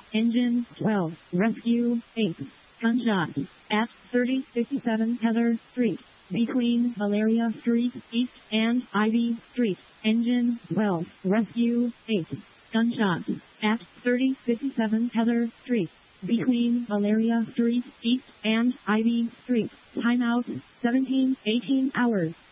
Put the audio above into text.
Engine 12, Rescue 8. Gunshot at 3057 Heather Street, between Valeria Street East and Ivy Street. Engine 12, Rescue 8. Gunshot at 3057 Heather Street, between Valeria Street East and Ivy Street. Timeout 17:18 hours.